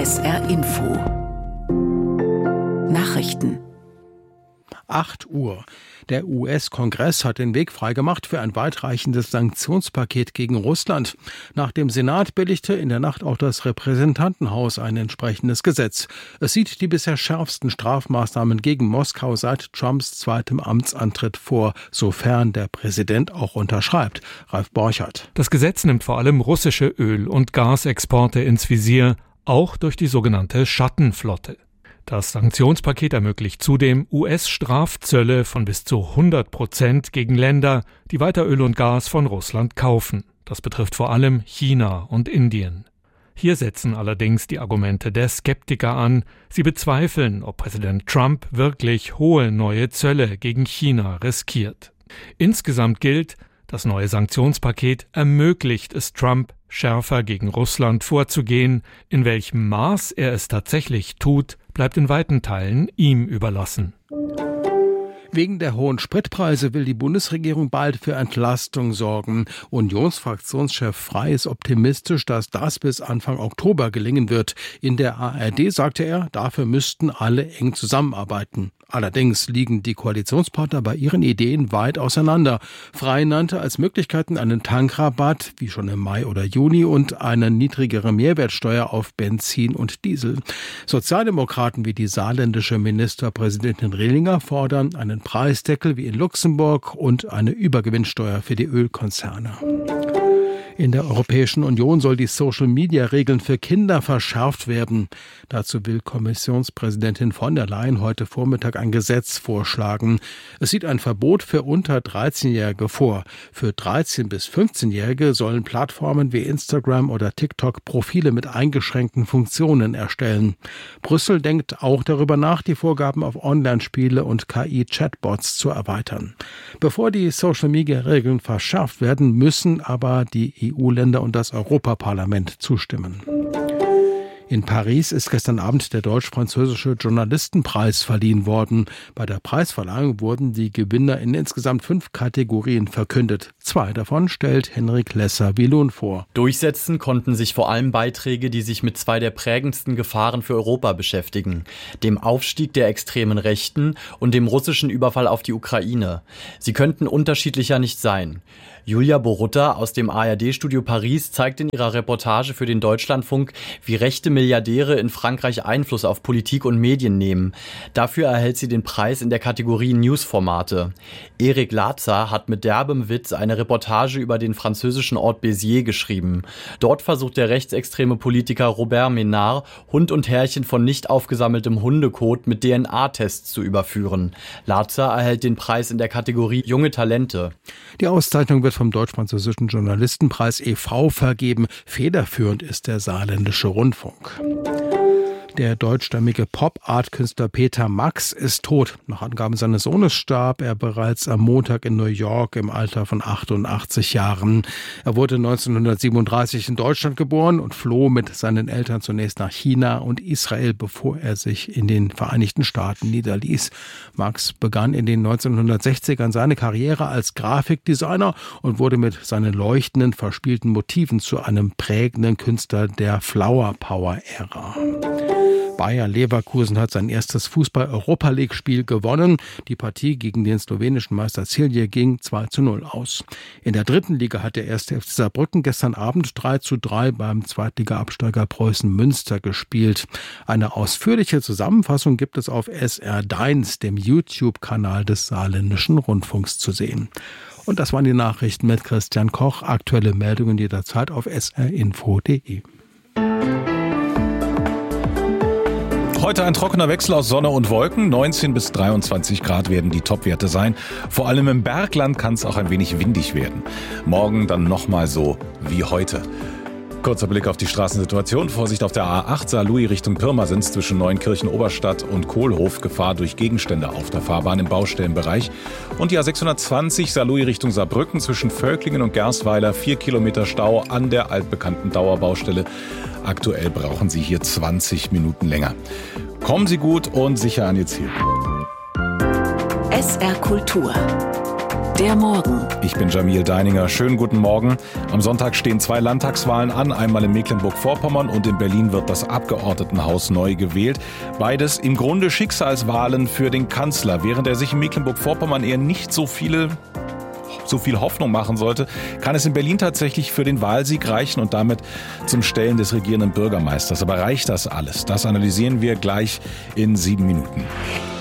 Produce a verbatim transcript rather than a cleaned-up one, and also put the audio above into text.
S R Info Nachrichten. acht Uhr. Der U S-Kongress hat den Weg freigemacht für ein weitreichendes Sanktionspaket gegen Russland. Nach dem Senat billigte in der Nacht auch das Repräsentantenhaus ein entsprechendes Gesetz. Es sieht die bisher schärfsten Strafmaßnahmen gegen Moskau seit Trumps zweitem Amtsantritt vor, sofern der Präsident auch unterschreibt. Ralf Borchert. Das Gesetz nimmt vor allem russische Öl- und Gasexporte ins Visier, auch durch die sogenannte Schattenflotte. Das Sanktionspaket ermöglicht zudem U S-Strafzölle von bis zu hundert Prozent gegen Länder, die weiter Öl und Gas von Russland kaufen. Das betrifft vor allem China und Indien. Hier setzen allerdings die Argumente der Skeptiker an. Sie bezweifeln, ob Präsident Trump wirklich hohe neue Zölle gegen China riskiert. Insgesamt gilt, das neue Sanktionspaket ermöglicht es Trump, schärfer gegen Russland vorzugehen. In welchem Maß er es tatsächlich tut, bleibt in weiten Teilen ihm überlassen. Wegen der hohen Spritpreise will die Bundesregierung bald für Entlastung sorgen. Unionsfraktionschef Frey ist optimistisch, dass das bis Anfang Oktober gelingen wird. In der A R D sagte er, dafür müssten alle eng zusammenarbeiten. Allerdings liegen die Koalitionspartner bei ihren Ideen weit auseinander. Frey nannte als Möglichkeiten einen Tankrabatt, wie schon im Mai oder Juni, und eine niedrigere Mehrwertsteuer auf Benzin und Diesel. Sozialdemokraten wie die saarländische Ministerpräsidentin Rehlinger fordern einen Preisdeckel wie in Luxemburg und eine Übergewinnsteuer für die Ölkonzerne. In der Europäischen Union soll die Social-Media-Regeln für Kinder verschärft werden. Dazu will Kommissionspräsidentin von der Leyen heute Vormittag ein Gesetz vorschlagen. Es sieht ein Verbot für unter dreizehnjährige vor. Für dreizehn- bis fünfzehnjährige sollen Plattformen wie Instagram oder TikTok Profile mit eingeschränkten Funktionen erstellen. Brüssel denkt auch darüber nach, die Vorgaben auf Online-Spiele und K I-Chatbots zu erweitern. Bevor die Social-Media-Regeln verschärft werden, müssen aber die E U-Länder und das Europaparlament zustimmen. In Paris ist gestern Abend der deutsch-französische Journalistenpreis verliehen worden. Bei der Preisverleihung wurden die Gewinner in insgesamt fünf Kategorien verkündet. Zwei davon stellt Henrik Lesser-Willon vor. Durchsetzen konnten sich vor allem Beiträge, die sich mit zwei der prägendsten Gefahren für Europa beschäftigen: dem Aufstieg der extremen Rechten und dem russischen Überfall auf die Ukraine. Sie könnten unterschiedlicher nicht sein. Julia Borutta aus dem A R D-Studio Paris zeigt in ihrer Reportage für den Deutschlandfunk, wie rechte Milliardäre in Frankreich Einfluss auf Politik und Medien nehmen. Dafür erhält sie den Preis in der Kategorie Newsformate. Erik Latzer hat mit derbem Witz eine Reportage über den französischen Ort Béziers geschrieben. Dort versucht der rechtsextreme Politiker Robert Ménard, Hund und Herrchen von nicht aufgesammeltem Hundekot mit D N A-Tests zu überführen. Latzer erhält den Preis in der Kategorie Junge Talente. Die Auszeichnung wird vom Deutsch-Französischen Journalistenpreis e V vergeben. Federführend ist der Saarländische Rundfunk. Der deutschstämmige Pop-Art-Künstler Peter Max ist tot. Nach Angaben seines Sohnes starb er bereits am Montag in New York im Alter von achtundachtzig Jahren. Er wurde neunzehnhundertsiebenunddreißig in Deutschland geboren und floh mit seinen Eltern zunächst nach China und Israel, bevor er sich in den Vereinigten Staaten niederließ. Max begann in den neunzehnhundertsechzigern seine Karriere als Grafikdesigner und wurde mit seinen leuchtenden, verspielten Motiven zu einem prägenden Künstler der Flower-Power-Ära. Bayer Leverkusen hat sein erstes Fußball-Europa-League-Spiel gewonnen. Die Partie gegen den slowenischen Meister Celje ging zwei zu null aus. In der dritten Liga hat der erste F C Saarbrücken gestern Abend drei zu drei beim Zweitliga-Absteiger Preußen Münster gespielt. Eine ausführliche Zusammenfassung gibt es auf S R eins, dem YouTube-Kanal des Saarländischen Rundfunks, zu sehen. Und das waren die Nachrichten mit Christian Koch. Aktuelle Meldungen jederzeit auf s r info punkt d e. Heute ein trockener Wechsel aus Sonne und Wolken. neunzehn bis dreiundzwanzig Grad werden die Topwerte sein. Vor allem im Bergland kann es auch ein wenig windig werden. Morgen dann nochmal so wie heute. Kurzer Blick auf die Straßensituation. Vorsicht auf der A acht Saarlouis Richtung Pirmasens zwischen Neuenkirchen Oberstadt und Kohlhof. Gefahr durch Gegenstände auf der Fahrbahn im Baustellenbereich. Und die A sechshundertzwanzig Saarlouis Richtung Saarbrücken zwischen Völklingen und Gerstweiler. Vier Kilometer Stau an der altbekannten Dauerbaustelle. Aktuell brauchen Sie hier zwanzig Minuten länger. Kommen Sie gut und sicher an Ihr Ziel. S R Kultur. Der Morgen. Ich bin Jamil Deininger. Schönen guten Morgen. Am Sonntag stehen zwei Landtagswahlen an. Einmal in Mecklenburg-Vorpommern und in Berlin wird das Abgeordnetenhaus neu gewählt. Beides im Grunde Schicksalswahlen für den Kanzler. Während er sich in Mecklenburg-Vorpommern eher nicht so viele so viel Hoffnung machen sollte, kann es in Berlin tatsächlich für den Wahlsieg reichen und damit zum Stellen des regierenden Bürgermeisters. Aber reicht das alles? Das analysieren wir gleich in sieben Minuten.